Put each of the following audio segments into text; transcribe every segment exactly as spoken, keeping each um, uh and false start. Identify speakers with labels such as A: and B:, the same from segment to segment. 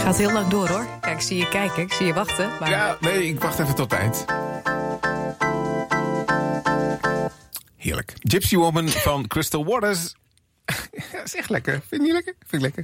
A: Gaat heel lang door, hoor. Kijk, ik zie je kijken, ik zie je wachten. Maar...
B: Ja, nee, ik wacht even tot het eind. Heerlijk. Gypsy Woman van Crystal Waters. Ja, is echt lekker. Vind je niet lekker? Vind ik lekker.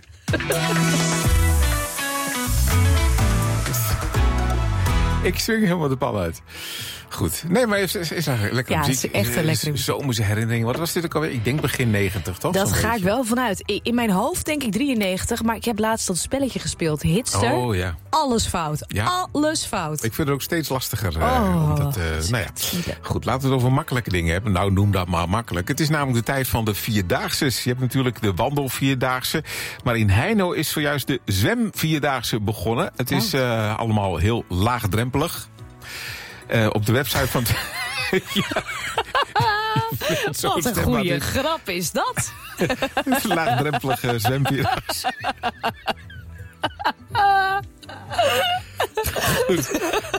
B: Ik swing helemaal de pan uit. Goed. Nee, maar is, is, is een lekkere
A: ja,
B: muziek.
A: Het is echt een lekkere muziek.
B: Zomerse herinnering. Wat was dit ook alweer? Ik denk begin negentig, toch?
A: Dat
B: Zo'n
A: ga
B: beetje.
A: ik wel vanuit. In mijn hoofd denk ik drieënnegentig, maar ik heb laatst dat spelletje gespeeld. Hitster.
B: Oh, ja.
A: Alles fout.
B: Ja.
A: Alles fout.
B: Ik vind het ook steeds lastiger. Uh,
A: Oh,
B: omdat, uh, nou ja. Goed, laten we het over makkelijke dingen hebben. Nou, noem dat maar makkelijk. Het is namelijk de tijd van de Vierdaagse. Je hebt natuurlijk de wandelvierdaagse. Maar in Heino is zojuist de zwemvierdaagse begonnen. Het is uh, allemaal heel laagdrempelig. Uh, op de website van... ja.
A: Wat een goede grap is dat.
B: Een laagdrempelige zwemvierdaagse. Goed.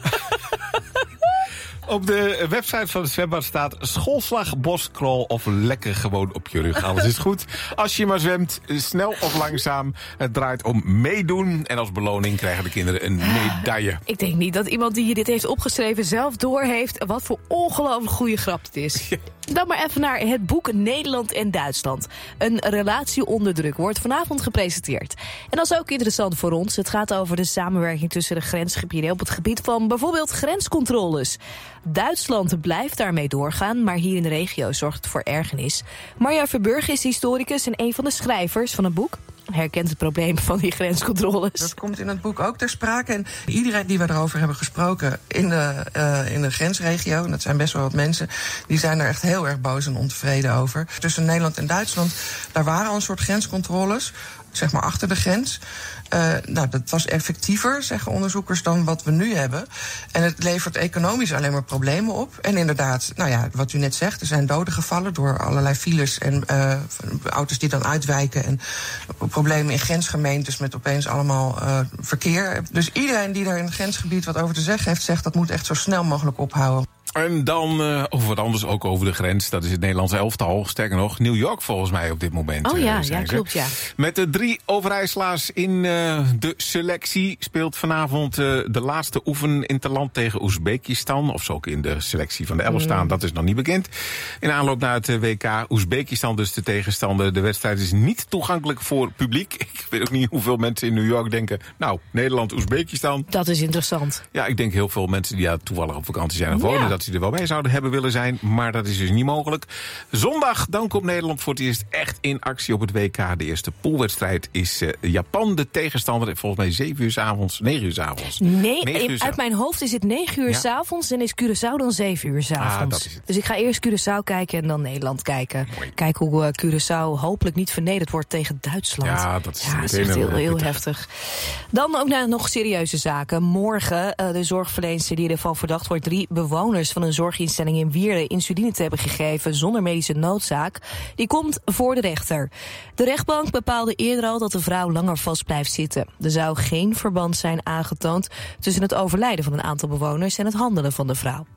B: Op de website van het zwembad staat schoolslag, boskrol of lekker gewoon op je rug. Alles is goed. Als je maar zwemt, snel of langzaam. Het draait om meedoen. En als beloning krijgen de kinderen een medaille.
A: Ik denk niet dat iemand die hier dit heeft opgeschreven zelf doorheeft wat voor ongelooflijk goede grap het is. Ja. Dan maar even naar het boek Nederland en Duitsland. Een relatie onder druk wordt vanavond gepresenteerd. En dat is ook interessant voor ons. Het gaat over de samenwerking tussen de grensgebieden op het gebied van bijvoorbeeld grenscontroles. Duitsland blijft daarmee doorgaan, maar hier in de regio zorgt het voor ergernis. Marja Verburg is historicus en een van de schrijvers van het boek. Herkent het probleem van die grenscontroles.
C: Dat komt in het boek ook ter sprake. En iedereen die we erover hebben gesproken in de, uh, in de grensregio, en dat zijn best wel wat mensen, die zijn er echt heel erg boos en ontevreden over. Tussen Nederland en Duitsland, daar waren al een soort grenscontroles, zeg maar achter de grens. Uh, nou, dat was effectiever, zeggen onderzoekers, dan wat we nu hebben. En het levert economisch alleen maar problemen op. En inderdaad, nou ja, wat u net zegt, er zijn doden gevallen door allerlei files en uh, auto's die dan uitwijken en problemen in grensgemeentes met opeens allemaal uh, verkeer. Dus iedereen die daar in het grensgebied wat over te zeggen heeft, zegt dat moet echt zo snel mogelijk ophouden.
B: En dan uh, over wat anders, ook over de grens. Dat is het Nederlandse elftal. Sterker nog, New York volgens mij op dit moment.
A: Oh ja,
B: uh,
A: ja klopt, ja.
B: Met de drie Overijslaars in uh, de selectie speelt vanavond uh, de laatste oefen interland tegen Oezbekistan. Of ze ook in de selectie van de elf staan, mm. dat is nog niet bekend. In aanloop naar het W K. Oezbekistan dus de tegenstander. De wedstrijd is niet toegankelijk voor publiek. Ik weet ook niet hoeveel mensen in New York denken, nou, Nederland, Oezbekistan.
A: Dat is interessant.
B: Ja, ik denk heel veel mensen die ja, toevallig op vakantie zijn of wonen,
A: ja.
B: dat ze er wel bij zouden hebben willen zijn, maar dat is dus niet mogelijk. Zondag, dan komt Nederland voor het eerst echt in actie op het W K. De eerste poolwedstrijd is uh, Japan de tegenstander. Volgens mij zeven uur 's avonds, negen uur 's avonds.
A: Nee, uur uit mijn hoofd is het negen uur 's ja? avonds en is Curaçao dan zeven uur 's avonds.
B: Ah,
A: dus ik ga eerst Curaçao kijken en dan Nederland kijken. Mooi. Kijk hoe uh, Curaçao hopelijk niet vernederd wordt tegen Duitsland.
B: Ja, dat is,
A: ja, dat is echt heel, heel heftig. Dan ook naar nog serieuze zaken. Morgen uh, de zorgverlener die ervan verdacht wordt drie bewoners van een zorginstelling in Wierden insuline te hebben gegeven zonder medische noodzaak, die komt voor de rechter. De rechtbank bepaalde eerder al dat de vrouw langer vast blijft zitten. Er zou geen verband zijn aangetoond tussen het overlijden van een aantal bewoners en het handelen van de vrouw.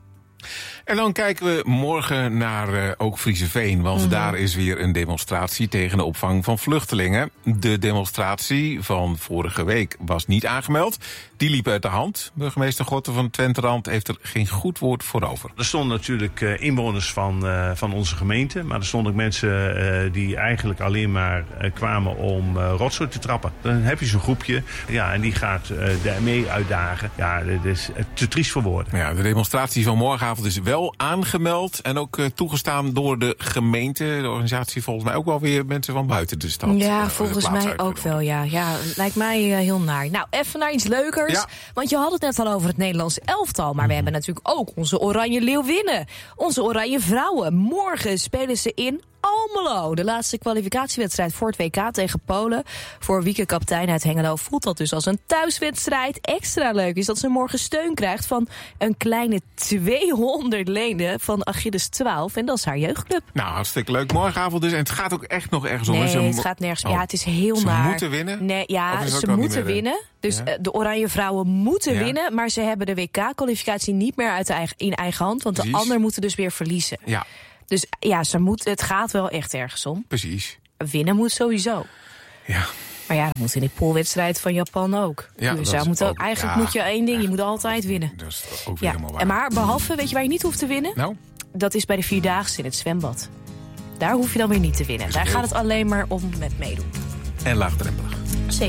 B: En dan kijken we morgen naar uh, ook Frieseveen, want mm-hmm. daar is weer een demonstratie tegen de opvang van vluchtelingen. De demonstratie van vorige week was niet aangemeld. Die liep uit de hand. Burgemeester Gotten van Twenterand heeft er geen goed woord voor over.
D: Er stonden natuurlijk uh, inwoners van, uh, van onze gemeente, maar er stonden ook mensen uh, die eigenlijk alleen maar uh, kwamen om uh, rotzooi te trappen. Dan heb je zo'n groepje, ja, en die gaat uh, daarmee uitdagen. Ja, dat is uh, te triest voor woorden.
B: Ja, de demonstratie van morgenavond is wel aangemeld en ook uh, toegestaan door de gemeente. De organisatie volgens mij ook wel weer mensen van buiten de stad.
A: Ja,
B: uh,
A: volgens mij ook wel, ja. Ja, lijkt mij uh, heel naar. Nou, even naar iets leukers. Ja. Want je had het net al over het Nederlands elftal, maar mm-hmm. we hebben natuurlijk ook onze Oranje Leeuwinnen. Onze Oranje Vrouwen. Morgen spelen ze in Almelo. De laatste kwalificatiewedstrijd voor het W K tegen Polen. Voor Wieke kapitein uit Hengelo voelt dat dus als een thuiswedstrijd. Extra leuk is dat ze morgen steun krijgt van een kleine tweehonderd leden van Achilles twaalf. En dat is haar jeugdclub.
B: Nou, hartstikke leuk. Morgenavond dus. En het gaat ook echt nog ergens om.
A: Nee,
B: ze
A: het mo- gaat nergens.
B: oh.
A: Ja, het is heel
B: ze
A: naar.
B: Ze moeten winnen?
A: Nee, ja, ze moeten winnen. Dus ja? de Oranje Vrouwen moeten ja? winnen. Maar ze hebben de W K-kwalificatie niet meer uit de eigen, in eigen hand. Want Precies. de ander moeten dus weer verliezen.
B: Ja.
A: Dus ja, ze moet, het gaat wel echt ergens om.
B: Precies.
A: Winnen moet sowieso.
B: Ja.
A: Maar ja, dat moet in die poolwedstrijd van Japan ook.
B: Ja,
A: dus
B: dat
A: ja,
B: is
A: moet ook,
B: ook-
A: eigenlijk
B: ja,
A: moet je één ding, je moet altijd winnen.
B: Dat is ook weer
A: Ja,
B: helemaal waar.
A: en maar behalve, weet je waar je niet hoeft te winnen?
B: Nou,
A: Dat is bij de Vierdaagse in het zwembad. Daar hoef je dan weer niet te winnen.
B: Is
A: Daar
B: heel-
A: gaat het alleen maar om met meedoen.
B: en laagdrempelig.
A: Zeker.